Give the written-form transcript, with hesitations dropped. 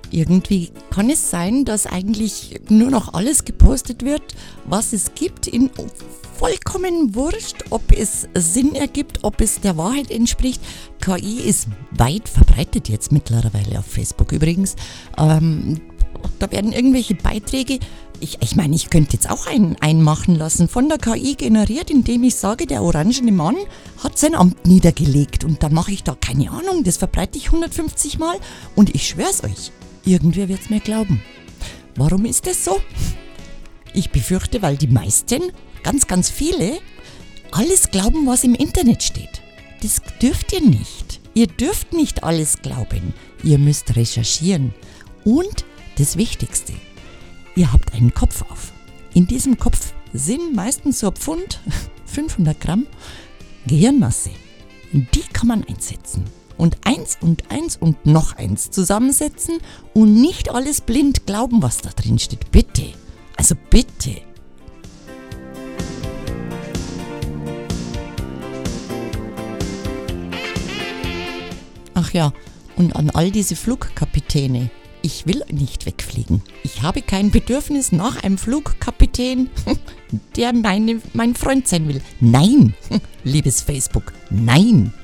Irgendwie kann es sein, dass eigentlich nur noch alles gepostet wird, was es gibt, in vollkommen wurscht, ob es Sinn ergibt, ob es der Wahrheit entspricht. KI ist weit verbreitet jetzt mittlerweile auf Facebook übrigens. Da werden irgendwelche Beiträge, ich meine, ich könnte jetzt auch einen machen lassen, von der KI generiert, indem ich sage, der orangene Mann hat sein Amt niedergelegt und dann mache ich da, keine Ahnung, das verbreite ich 150 Mal und ich schwör's euch, irgendwer wird's mir glauben. Warum ist das so? Ich befürchte, weil die meisten, ganz viele, alles glauben, was im Internet steht. Das dürft ihr nicht. Ihr dürft nicht alles glauben. Ihr müsst recherchieren. Und das Wichtigste, ihr habt einen Kopf auf. In diesem Kopf sind meistens so ein Pfund, 500 Gramm Gehirnmasse. Die kann man einsetzen. Und eins und noch eins zusammensetzen und nicht alles blind glauben, was da drin steht. Bitte. Also bitte. Ach ja, und an all diese Flugkapitäne. Ich will nicht wegfliegen. Ich habe kein Bedürfnis nach einem Flugkapitän, der mein Freund sein will. Nein, liebes Facebook, nein.